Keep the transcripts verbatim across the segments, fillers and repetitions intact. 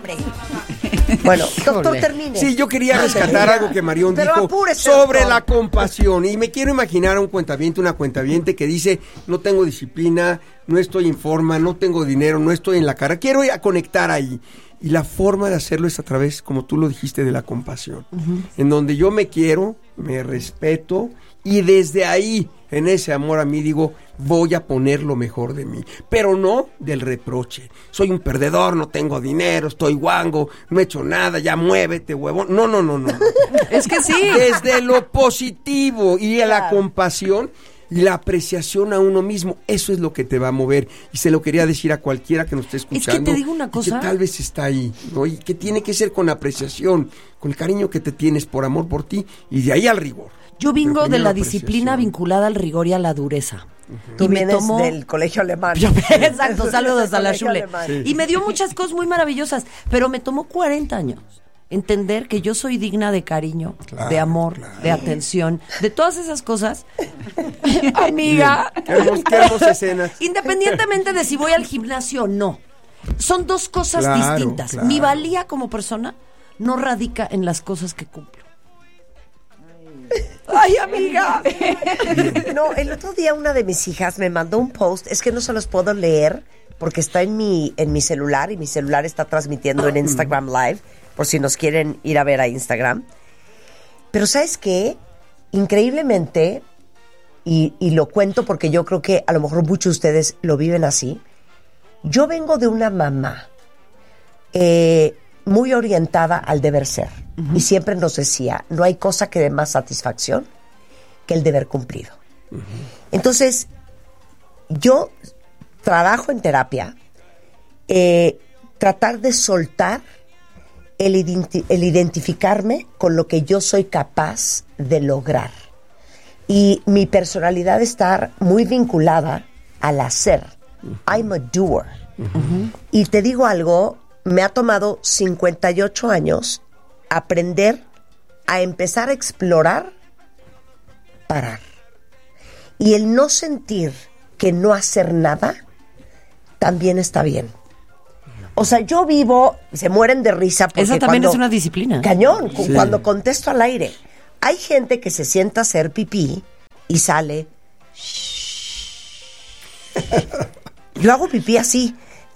hombre. Bueno, doctor, termine. Sí, yo quería rescatar algo que Marión Pero dijo apúrese, sobre doctor. la compasión. Y me quiero imaginar a un cuentaviente, una cuentaviente que dice, no tengo disciplina, no estoy en forma, no tengo dinero, no estoy en la cara. Quiero ir a conectar ahí. Y la forma de hacerlo es a través, como tú lo dijiste, de la compasión. Uh-huh. En donde yo me quiero, me respeto, y desde ahí, en ese amor a mí, digo, voy a poner lo mejor de mí. Pero no del reproche. Soy un perdedor, no tengo dinero, estoy guango, no he hecho nada, ya muévete, huevón. No, no, no, no. Es que sí. Desde lo positivo y claro. la compasión y la apreciación a uno mismo, eso es lo que te va a mover. Y se lo quería decir a cualquiera que nos esté escuchando. Es que te digo una cosa. Que tal vez está ahí, ¿no? Y que tiene que ser con apreciación, con el cariño que te tienes por amor por ti, y de ahí al rigor. Yo vengo de la disciplina vinculada al rigor y a la dureza. Uh-huh. Tú vienes tomo... del colegio alemán. Yo, exacto, saludos a la Schule. Sí. Y me dio muchas cosas muy maravillosas, pero me tomó cuarenta años entender que yo soy digna de cariño, claro, de amor, claro. de atención, de todas esas cosas. Amiga. Qué hermosas hermos escenas. Independientemente de si voy al gimnasio o no. Son dos cosas claro, distintas. Claro. Mi valía como persona no radica en las cosas que cumplo. ¡Ay, amiga! No, el otro día una de mis hijas me mandó un post, es que no se los puedo leer porque está en mi, en mi celular y mi celular está transmitiendo en Instagram Live, por si nos quieren ir a ver a Instagram. Pero ¿sabes qué? Increíblemente, y, y lo cuento porque yo creo que a lo mejor muchos de ustedes lo viven así, yo vengo de una mamá eh, muy orientada al deber ser. Uh-huh. Y siempre nos decía, no hay cosa que dé más satisfacción que el deber cumplido. Uh-huh. Entonces, yo trabajo en terapia, eh, tratar de soltar el, identi- el identificarme con lo que yo soy capaz de lograr. Y mi personalidad está muy vinculada al hacer. Uh-huh. I'm a doer. Uh-huh. Y te digo algo, me ha tomado cincuenta y ocho años aprender a empezar a explorar, parar. Y el no sentir que no hacer nada también está bien. O sea, yo vivo, se mueren de risa porque esa también cuando, es una disciplina. Cañón, sí. Cuando contesto al aire. Hay gente que se sienta a hacer pipí y sale. Yo hago pipí así.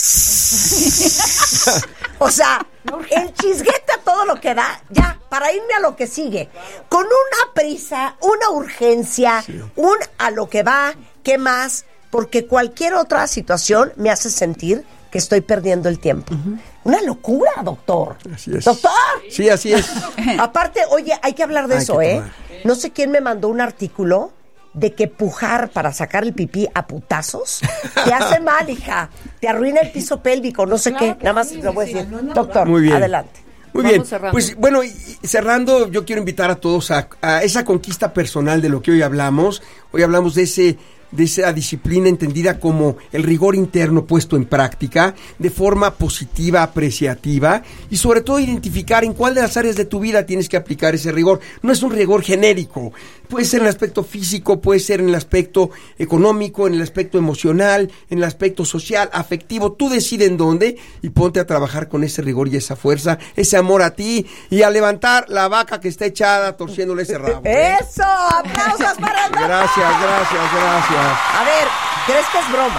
O sea, el chisguete a todo lo que da, ya, para irme a lo que sigue. Con una prisa, una urgencia, sí. un a lo que va, ¿qué más? Porque cualquier otra situación me hace sentir que estoy perdiendo el tiempo. Uh-huh. Una locura, doctor. Así es. ¡Doctor! Sí, así es. Aparte, oye, hay que hablar de hay eso, ¿eh? No sé quién me mandó un artículo de que pujar para sacar el pipí a putazos te hace mal, hija. Te arruina el piso pélvico, no sé claro qué. Nada más sí, lo voy a decir. Sí, doctor, muy bien. Adelante. Muy Vamos bien, cerrando. Pues bueno, y cerrando, yo quiero invitar a todos a, a esa conquista personal de lo que hoy hablamos. Hoy hablamos de ese... de esa disciplina entendida como el rigor interno puesto en práctica de forma positiva, apreciativa, y sobre todo identificar en cuál de las áreas de tu vida tienes que aplicar ese rigor. No es un rigor genérico, puede ser en el aspecto físico, puede ser en el aspecto económico, en el aspecto emocional, en el aspecto social, afectivo. Tú decides en dónde y ponte a trabajar con ese rigor y esa fuerza, ese amor a ti, y a levantar la vaca que está echada torciéndole ese rabo, ¿eh? ¡Eso! ¡Aplausos para el doctor! Gracias, gracias, gracias. A ver, ¿crees que es broma?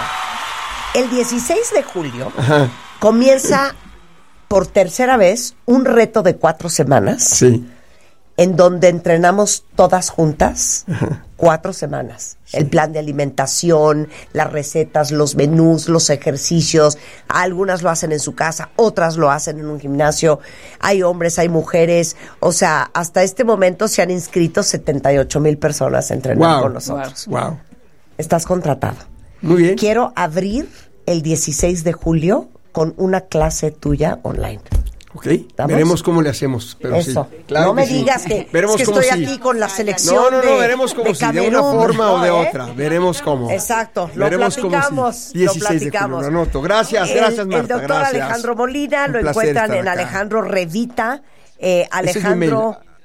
El dieciséis de julio Ajá. comienza por tercera vez un reto de cuatro semanas. Sí. En donde entrenamos todas juntas Ajá. cuatro semanas. Sí. El plan de alimentación, las recetas, los menús, los ejercicios. Algunas lo hacen en su casa, otras lo hacen en un gimnasio. Hay hombres, hay mujeres. O sea, hasta este momento se han inscrito setenta y ocho mil personas a entrenar wow. con nosotros. Wow. Estás contratado. Muy bien. Quiero abrir el dieciséis de julio con una clase tuya online. Ok, veremos cómo le hacemos. Pero Eso. Sí, claro no me sí. digas que, veremos es que cómo estoy sí. aquí con la selección. No, no, no, de, veremos cómo de sí, de una forma no, o de ¿eh? otra. Veremos cómo. Exacto, lo veremos platicamos. Sí. dieciséis lo platicamos. De julio, lo anoto. Gracias, gracias, el, Marta. El doctor gracias. Alejandro Molina Un lo encuentran en acá. Alejandro Revita. Eh, Alejandro.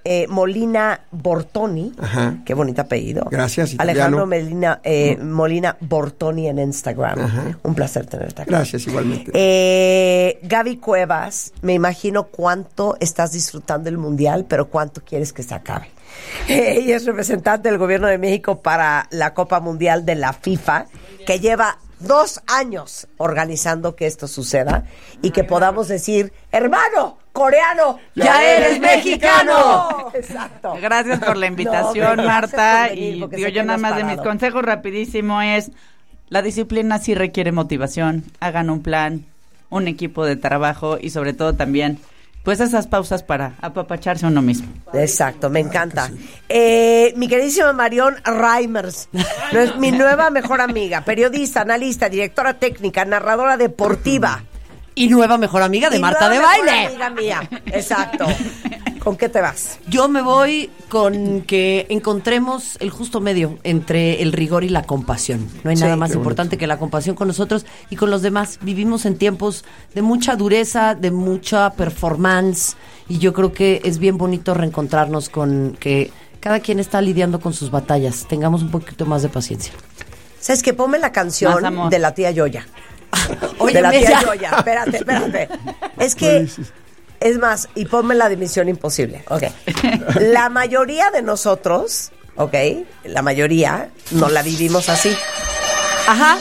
eh, Molina Bortoni. Ajá. Qué bonito apellido. Gracias, italiano. Alejandro Melina, eh, Molina Bortoni en Instagram. Ajá. Un placer tenerte acá. Gracias, igualmente. Eh, Gaby Cuevas, me imagino cuánto estás disfrutando el Mundial, pero cuánto quieres que se acabe. Ella es representante del Gobierno de México para la Copa Mundial de la FIFA, que lleva dos años organizando que esto suceda y que podamos decir, hermano coreano, ya, ya eres mexicano. Exacto. Gracias por la invitación, no, Marta. Por y digo yo nada más parado. De mis consejos rapidísimo es, la disciplina sí requiere motivación, hagan un plan, un equipo de trabajo y sobre todo también pues esas pausas para apapacharse uno mismo. Exacto, me encanta. Eh, mi queridísima Marion Reimers, no es mi nueva mejor amiga, periodista, analista, directora técnica, narradora deportiva. Y nueva mejor amiga de y Marta de Baile. Amiga mía, exacto. ¿Con qué te vas? Yo me voy con que encontremos el justo medio entre el rigor y la compasión. No hay sí, nada más importante bonito. Que la compasión con nosotros y con los demás. Vivimos en tiempos de mucha dureza, de mucha performance, y yo creo que es bien bonito reencontrarnos con que cada quien está lidiando con sus batallas. Tengamos un poquito más de paciencia. ¿Sabes qué? Ponme la canción de la tía Yoya. Oye, de la tía Yoya. Espérate, espérate. Es que... Es más, y ponme la de Misión Imposible. Ok. La mayoría de nosotros, ok, la mayoría, no la vivimos así. Ajá.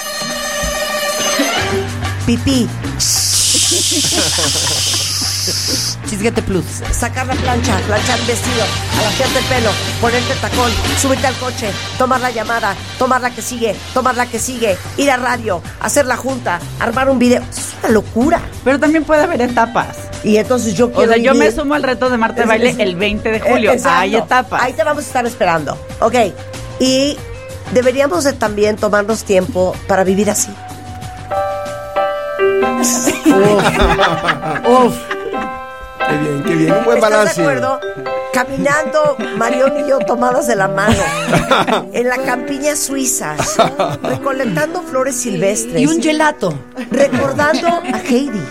Pipí. Chisguete Plus. Sacar la plancha, planchar el vestido, alaciarte el pelo, ponerte tacón, subirte al coche, tomar la llamada, tomar la que sigue, tomar la que sigue, ir a radio, hacer la junta, armar un video. Es una locura. Pero también puede haber etapas. Y entonces yo quiero O sea, yo vivir... me sumo al reto de Marta de Baile el veinte de julio. Exacto. Hay etapas. Ahí te vamos a estar esperando. Ok. Y deberíamos de también tomarnos tiempo para vivir así. Uf. Uf. Qué bien, qué bien. Un buen balance. ¿Estás de acuerdo? Caminando, Marión y yo tomadas de la mano, en la campiña suiza, recolectando flores silvestres. Y un gelato. Recordando a Heidi,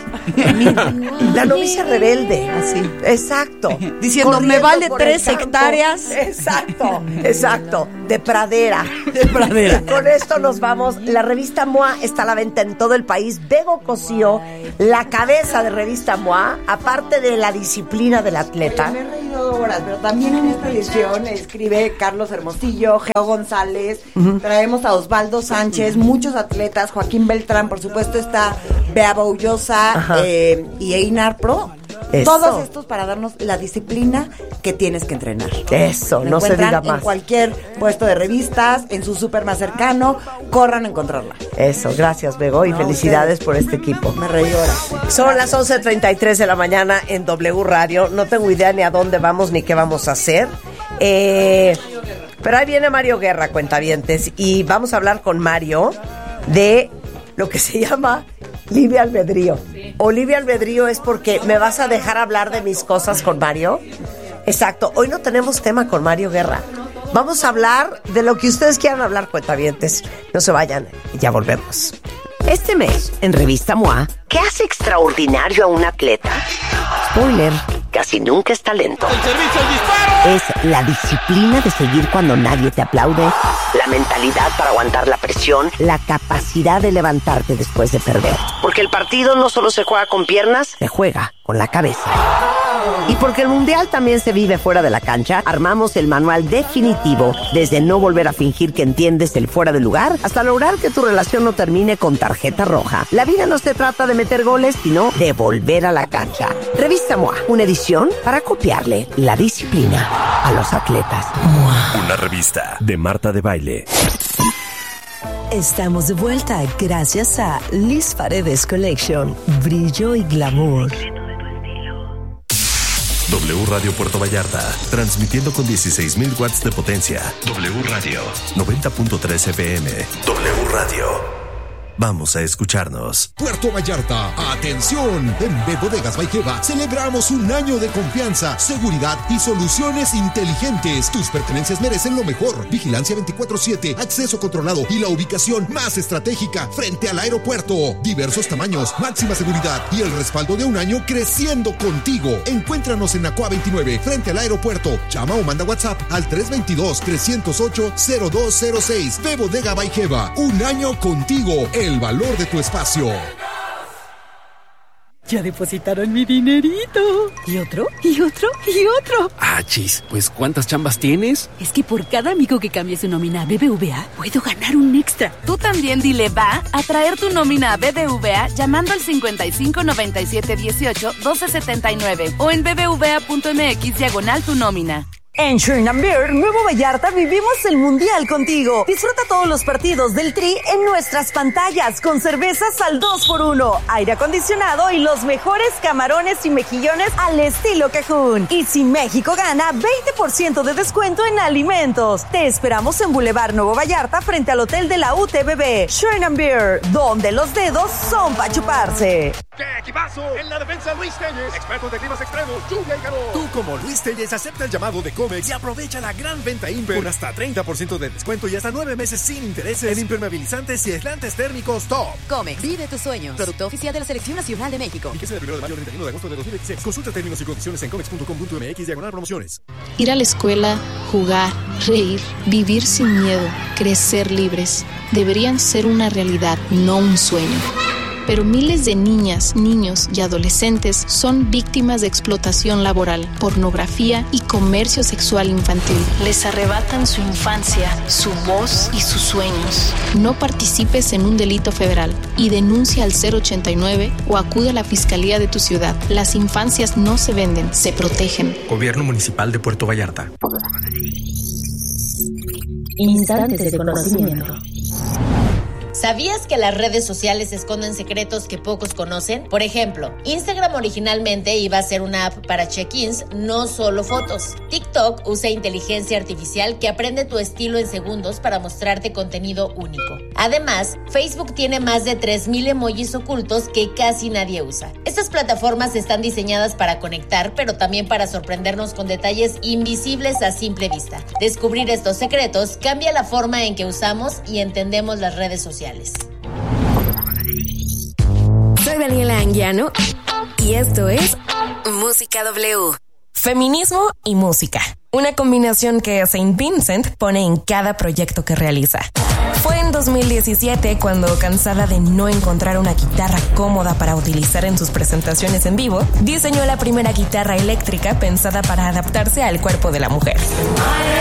la novicia rebelde. Así. Exacto. Diciendo, me vale tres hectáreas. Exacto, exacto. De pradera. De pradera. Con esto nos vamos. La revista M O A está a la venta en todo el país. Bego Cosío, la cabeza de revista M O A, aparte de la disciplina del atleta. Me he reído horas, pero también en esta edición escribe Carlos Hermosillo, Geo González, uh-huh. Traemos a Osvaldo Sánchez, muchos atletas, Joaquín Beltrán, por supuesto está Bea Boullosa eh, y Einar Pro. Eso. Todos estos para darnos la disciplina que tienes que entrenar. Eso, Lo no se diga más. En cualquier puesto de revistas, en su súper más cercano, corran a encontrarla. Eso, gracias Bego y no, felicidades ustedes. Por este equipo. Me reí ahora. Son las once treinta y tres de la mañana en W Radio. No tengo idea ni a dónde vamos ni qué vamos a hacer. Eh, pero ahí viene Mario Guerra, cuentavientes, y vamos a hablar con Mario de lo que se llama libre albedrío. Sí. O libre albedrío es porque me vas a dejar hablar de mis cosas con Mario. Exacto. Hoy no tenemos tema con Mario Guerra. Vamos a hablar de lo que ustedes quieran hablar, cuentavientes. No se vayan, ya volvemos. Este mes, en Revista M O A, ¿qué hace extraordinario a un atleta? Spoiler, casi nunca es talento. ¡El servicio, el disparo! Es la disciplina de seguir cuando nadie te aplaude, la mentalidad para aguantar la presión, la capacidad de levantarte después de perder. Porque el partido no solo se juega con piernas, se juega con la cabeza. Y porque el mundial también se vive fuera de la cancha, armamos el manual definitivo, desde no volver a fingir que entiendes el fuera de lugar, hasta lograr que tu relación no termine con tarjeta roja. La vida no se trata de meter goles, sino de volver a la cancha. Revista M O A, una edición para copiarle la disciplina a los atletas. M O A. Una revista de Marta de Baile. Estamos de vuelta gracias a Liz Paredes Collection. Brillo y glamour. W Radio Puerto Vallarta, transmitiendo con dieciséis mil watts de potencia. W Radio, noventa punto tres F M. W Radio. Vamos a escucharnos. Puerto Vallarta, atención. En B Bodegas by Geva celebramos un año de confianza, seguridad y soluciones inteligentes. Tus pertenencias merecen lo mejor. Vigilancia veinticuatro siete, acceso controlado y la ubicación más estratégica frente al aeropuerto. Diversos tamaños, máxima seguridad y el respaldo de un año creciendo contigo. Encuéntranos en Nacoa veintinueve frente al aeropuerto. Llama o manda WhatsApp al tres dos dos, tres cero ocho, cero dos cero seis. B Bodega by Geva, un año contigo. El valor de tu espacio. Ya depositaron mi dinerito. ¿Y otro? ¿Y otro? ¿Y otro? Ah, chis, pues ¿cuántas chambas tienes? Es que por cada amigo que cambie su nómina a B B V A, puedo ganar un extra. Tú también dile va a traer tu nómina a B B V A llamando al cincuenta y cinco noventa y siete dieciocho doce setenta y nueve o en bbva.mx diagonal tu nómina. En Sherman Beer, Nuevo Vallarta, vivimos el Mundial contigo. Disfruta todos los partidos del Tri en nuestras pantallas con cervezas al dos por uno, aire acondicionado y los mejores camarones y mejillones al estilo Cajún. Y si México gana, veinte por ciento de descuento en alimentos. Te esperamos en Boulevard Nuevo Vallarta frente al Hotel de la U T B B. Sherman Beer, donde los dedos son para chuparse. ¡Qué equipazo! En la defensa Luis Telles, expertos de climas extremos, lluvia y calor. Tú como Luis Telles acepta el llamado de Comex y aprovecha la gran venta Imper con hasta treinta por ciento de descuento y hasta nueve meses sin intereses en impermeabilizantes y aislantes térmicos Top. Comex, vive tus sueños. Producto oficial de la Selección Nacional de México. Y que sea del primero de mayo al treinta y uno de agosto de dos mil veintiséis. Consulta términos y condiciones en comex punto com punto m x diagonal promociones. Ir a la escuela, jugar, reír, vivir sin miedo, crecer libres, deberían ser una realidad, no un sueño. Pero miles de niñas, niños y adolescentes son víctimas de explotación laboral, pornografía y comercio sexual infantil. Les arrebatan su infancia, su voz y sus sueños. No participes en un delito federal y denuncia al cero ochenta y nueve o acude a la fiscalía de tu ciudad. Las infancias no se venden, se protegen. Gobierno Municipal de Puerto Vallarta. Instantes de conocimiento. ¿Sabías que las redes sociales esconden secretos que pocos conocen? Por ejemplo, Instagram originalmente iba a ser una app para check-ins, no solo fotos. TikTok usa inteligencia artificial que aprende tu estilo en segundos para mostrarte contenido único. Además, Facebook tiene más de tres mil emojis ocultos que casi nadie usa. Estas plataformas están diseñadas para conectar, pero también para sorprendernos con detalles invisibles a simple vista. Descubrir estos secretos cambia la forma en que usamos y entendemos las redes sociales. Soy Daniela Anguiano y esto es Música W. Feminismo y música. Una combinación que Saint Vincent pone en cada proyecto que realiza. Fue en dos mil diecisiete cuando, cansada de no encontrar una guitarra cómoda para utilizar en sus presentaciones en vivo, diseñó la primera guitarra eléctrica pensada para adaptarse al cuerpo de la mujer.